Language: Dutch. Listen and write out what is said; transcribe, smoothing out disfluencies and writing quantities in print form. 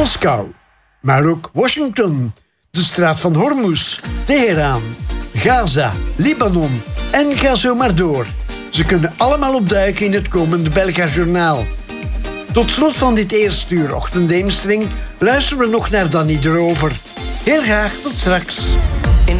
Moskou, maar ook Washington, de straat van Hormuz, Teheran, Gaza, Libanon en ga zo maar door. Ze kunnen allemaal opduiken in het komende Belga Journaal. Tot slot van dit eerste uur Ochtendheemstring luisteren we nog naar Danny de Rover. Heel graag, tot straks.